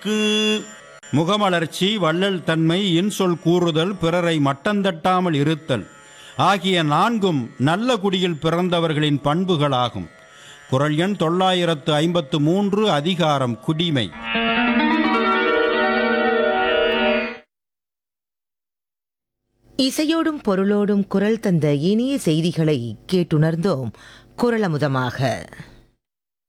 கு முகமலர்ச்சி, வள்ளல் தன்மை, இன்சொல் கூறுதல், பிறரை மட்டந்தட்டாமல் இருத்தல் ஆகிய நான்கும் நல்ல குடியில் பிறந்தவர்களின் பண்புகளாகும். குறள் எண் 953, அதிகாரம் குடிமை. இசையோடும் பொருளோடும் குரல் தந்த இனிய செய்திகளை கேட்டுணர்ந்தோம் குறளமுதமாக.